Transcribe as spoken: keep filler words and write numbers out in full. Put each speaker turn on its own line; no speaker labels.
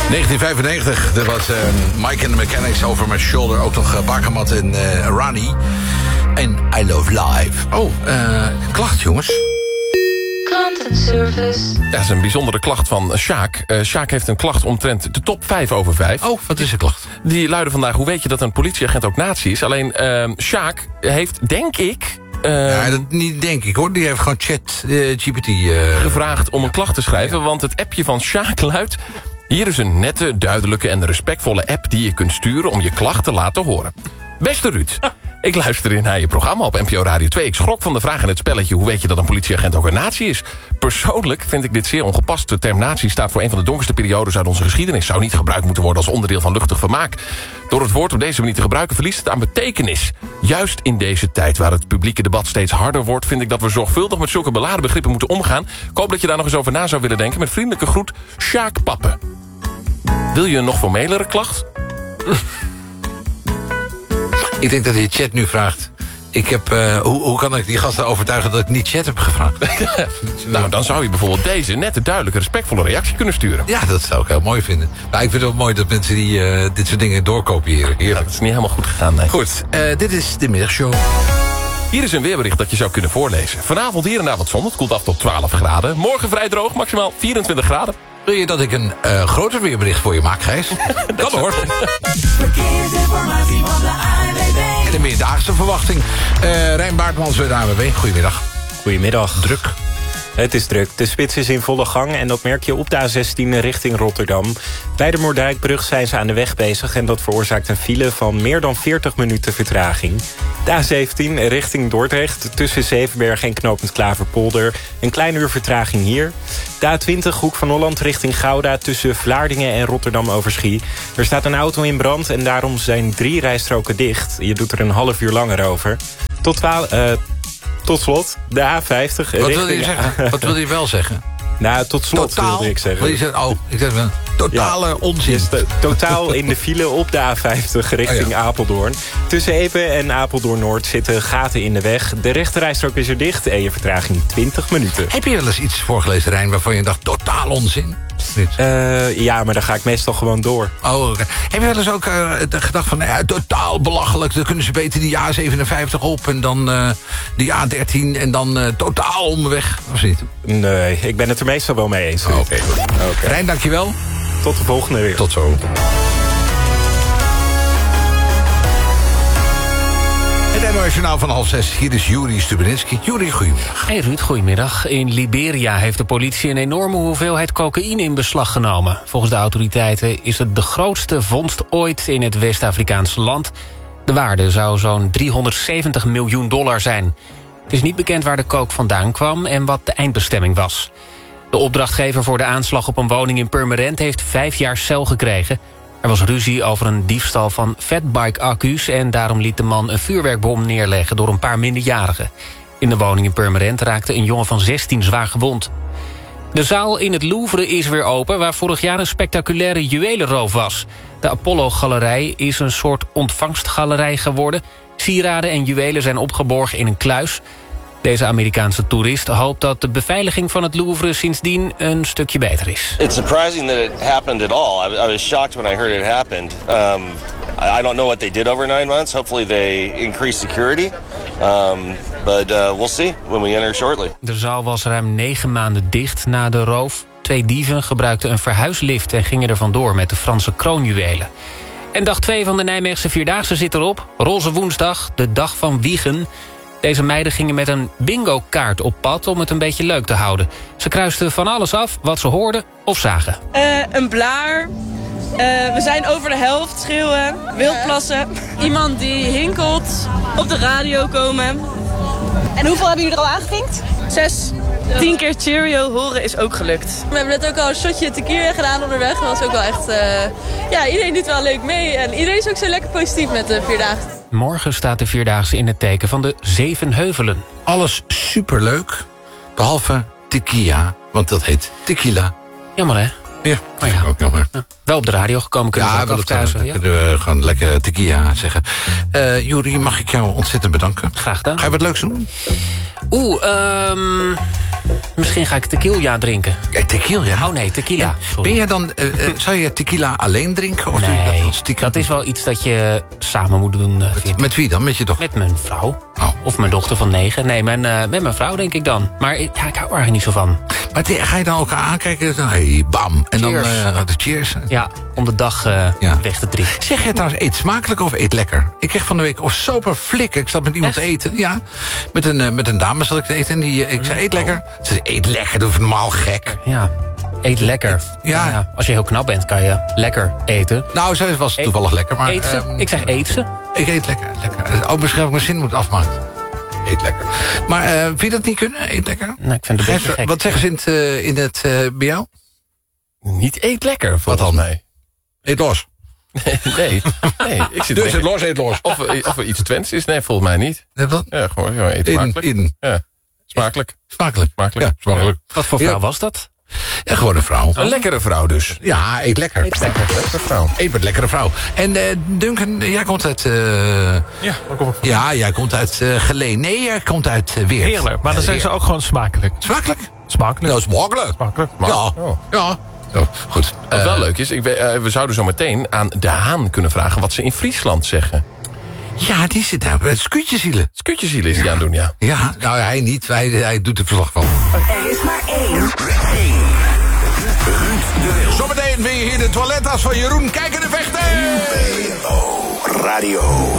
negentien vijfennegentig, dat was uh, Mike and the Mechanics over my shoulder. Ook nog uh, Bakermat en uh, Rani. En I Love Live. Oh, uh, klacht jongens.
Klantenservice.
Ja, dat is een bijzondere klacht van Sjaak. Uh, Sjaak heeft een klacht omtrent de top vijf over vijf.
Oh, wat is de klacht?
Die luidde vandaag, hoe weet je dat een politieagent ook nazi is? Alleen, uh, Sjaak heeft, denk ik... Uh,
ja, dat niet denk ik hoor. Die heeft gewoon chat uh, G P T uh,
gevraagd om een klacht te schrijven. Want het appje van Sjaak luidt... Hier is een nette, duidelijke en respectvolle app die je kunt sturen om je klacht te laten horen. Beste Ruud, ik luister in naar je programma op N P O Radio twee. Ik schrok van de vraag in het spelletje, hoe weet je dat een politieagent ook een nazi is? Persoonlijk vind ik dit zeer ongepast. De term nazi staat voor een van de donkerste periodes uit onze geschiedenis. Zou niet gebruikt moeten worden als onderdeel van luchtig vermaak. Door het woord op deze manier te gebruiken verliest het aan betekenis. Juist in deze tijd waar het publieke debat steeds harder wordt... vind ik dat we zorgvuldig met zulke beladen begrippen moeten omgaan. Ik hoop dat je daar nog eens over na zou willen denken. Met vriendelijke groet, Sjaak Pappen. Wil je een nog formelere klacht?
Ik denk dat je chat nu vraagt... Ik heb, uh, hoe, hoe kan ik die gasten overtuigen dat ik niet chat heb gevraagd?
Nou, dan zou je bijvoorbeeld deze nette, duidelijke, respectvolle reactie kunnen sturen.
Ja, dat zou ik heel mooi vinden. Maar ik vind het wel mooi dat mensen die uh, dit soort dingen doorkopiëren.
Ja, dat is niet helemaal goed gegaan, nee.
Goed, uh, dit is de middagshow.
Hier is een weerbericht dat je zou kunnen voorlezen. Vanavond hier en daar wat zon, het koelt af tot twaalf graden. Morgen vrij droog, maximaal vierentwintig graden.
Wil je dat ik een uh, groter weerbericht voor je maak, Gijs?
Dat hoor.
Verkeersinformatie van de A N W B.
De meerdaagse verwachting. Uh, Rijn Baartmans bij de A N W B. Goedemiddag.
Goedemiddag.
Druk.
Het is druk. De spits is in volle gang en dat merk je op de A zestien richting Rotterdam. Bij de Moerdijkbrug zijn ze aan de weg bezig... en dat veroorzaakt een file van meer dan veertig minuten vertraging. De A zeventien richting Dordrecht tussen Zevenberg en knooppunt Klaverpolder. Een klein uur vertraging hier. De A twintig Hoek van Holland richting Gouda tussen Vlaardingen en Rotterdam-Overschie. Er staat een auto in brand en daarom zijn drie rijstroken dicht. Je doet er een half uur langer over. Tot twaalf... Uh, Tot slot, de A vijftig.
Wat wil je zeggen? Wat wil je wel zeggen?
Nou, tot slot
Totaal,
wilde ik zeggen.
Wil je zeggen? Oh, ik zeg wel. Totale ja. onzin.
Yes, to- totaal in de file op de A vijftig richting oh ja. Apeldoorn. Tussen Epe en Apeldoorn-Noord zitten gaten in de weg. De rechterrijstrook is er dicht en je vertraging twintig minuten.
Heb je wel eens iets voorgelezen, Rijn, waarvan je dacht totaal onzin?
Uh, ja, maar dan ga ik meestal gewoon door.
Oh, okay. Heb je wel eens ook uh, gedacht van... Ja, totaal belachelijk, dan kunnen ze beter die A zevenenvijftig op... en dan uh, die A dertien en dan uh, totaal onderweg, of niet?
Nee, ik ben het er meestal wel mee eens.
Oh, Oké, okay. okay. Rijn, dankjewel.
Tot de volgende weer.
Tot zo. Het N O S-journaal van half zes. Hier is Juri Stubenitski. Juri, goedemiddag.
Hey Ruud, goedemiddag. In Liberia heeft de politie een enorme hoeveelheid cocaïne in beslag genomen. Volgens de autoriteiten is het de grootste vondst ooit in het West-Afrikaanse land. De waarde zou zo'n driehonderdzeventig miljoen dollar zijn. Het is niet bekend waar de coke vandaan kwam en wat de eindbestemming was. De opdrachtgever voor de aanslag op een woning in Purmerend heeft vijf jaar cel gekregen. Er was ruzie over een diefstal van fatbike-accu's... en daarom liet de man een vuurwerkbom neerleggen door een paar minderjarigen. In de woning in Purmerend raakte een jongen van zestien zwaar gewond. De zaal in het Louvre is weer open... waar vorig jaar een spectaculaire juwelenroof was. De Apollo-galerij is een soort ontvangstgalerij geworden. Sieraden en juwelen zijn opgeborgen in een kluis... Deze Amerikaanse toerist hoopt dat de beveiliging van het Louvre sindsdien een stukje beter is.
It's surprising that it happened at all. I, I was shocked when I heard it happened. Um, I, I don't know what they did over nine months. Hopefully they increased security. Um, but uh, we'll see when we enter shortly.
De zaal was ruim negen maanden dicht na de roof. Twee dieven gebruikten een verhuislift en gingen er vandoor met de Franse kroonjuwelen. En dag twee van de Nijmeegse Vierdaagse zit erop. Roze woensdag, de dag van Wiegen. Deze meiden gingen met een bingo-kaart op pad om het een beetje leuk te houden. Ze kruisten van alles af wat ze hoorden of zagen.
Uh, een blaar. Uh, we zijn over de helft, schreeuwen, wildplassen. Iemand die hinkelt, op de radio komen.
En hoeveel hebben jullie er al aangevinkt?
Zes. Tien keer Cheerio horen is ook gelukt.
We hebben net ook al een shotje tequila gedaan onderweg. Dat was ook wel echt... Uh, ja, iedereen doet wel leuk mee. En iedereen is ook zo lekker positief met de Vierdaagse.
Morgen staat de Vierdaagse in het teken van de Zeven Heuvelen.
Alles superleuk, behalve tequila, want dat heet tequila.
Jammer, hè?
Ja,
oh, ja.
ook jammer.
Ja. Wel op de radio gekomen, kunnen
ja,
we ook thuis.
Ja, kunnen we gewoon lekker tequila zeggen. Uh, Juri, mag ik jou ontzettend bedanken.
Graag gedaan.
Ga je wat leuks doen?
Oeh, um, Misschien ga ik tequila drinken.
Ja, tequila?
Oh nee, tequila. Sorry.
Ben jij dan, uh, uh, zou je tequila alleen drinken? Of doe je
Nee,
dat, als tequila?
dat is wel iets dat je samen moet doen, uh, vind ik.
Met wie dan? Met je dochter?
Met mijn vrouw.
Oh.
Of mijn dochter van negen. Nee, mijn, uh, met mijn vrouw denk ik dan. Maar ik- ja, ik hou er eigenlijk niet zo van.
Maar te- ga je dan elkaar aankijken? Dan, hey, bam. En
Cheers.
dan uh, de cheers.
Ja, om de dag uh,
Ja.
weg te drinken.
Zeg je trouwens, eet smakelijk of eet lekker? Ik kreeg van de week of super flikken. Ik zat met iemand te eten. Ja, met een, uh, met een dame zat ik te eten. En die, uh, ik zei, eet lekker. Ze zei, eet lekker, doe normaal gek.
Ja, eet lekker.
Ja.
Als je heel knap bent, kan je lekker eten.
Nou, ze was toevallig lekker. Maar,
Eet ze?
um,
Ik zeg eet ze.
Ik eet lekker, lekker. Oh, misschien heb ik mijn zin moet afmaken. Eet lekker. Maar uh, vind je dat niet kunnen? Eet lekker?
Nou, ik vind het een beetje
Gijs,
gek.
wat zeggen ze in het, uh, in het uh, bij jou?
Niet eet lekker, volgens
dan?
mij.
Eet los.
Nee, nee. Ik zit
Dus eet los, eet los.
Of, er- of er iets Twents is? Nee, volgens mij niet.
Net wat?
Ja, gewoon, gewoon eten
In,
smakelijk.
in.
Ja, smakelijk.
Smakelijk.
Smakelijk.
Ja, smakelijk.
Wat voor vrouw
Ja.
was dat?
Ja, gewoon een vrouw.
Een lekkere vrouw dus.
Ja, eet lekker. Eet
Lekkere vrouw.
Eet met lekkere vrouw. En uh, Duncan, jij komt uit... Uh,
Ja, waar kom ik van?
ja, jij komt uit uh, Geleen. Nee, jij komt uit uh, Weert.
Heerlijk, maar dan
Uh,
zijn ze
Weert.
ook gewoon smakelijk.
Smakelijk?
Smakelijk.
Dat is smakelijk.
Smakelijk.
Ja,
Oh.
ja. Zo, goed.
Wat
Uh,
wel leuk is, ik, we, eh, we zouden zo meteen aan De Haan kunnen vragen wat ze in Friesland zeggen.
ja, die zit daar bij Skutjezielen.
Skutjezielen is die aan het doen, ja.
Ja, nou hij niet. Hij, hij doet er verslag van.
Er is maar één.
Zometeen weer hier de toilettas van Jeroen. Kijken de vechten!
Radio.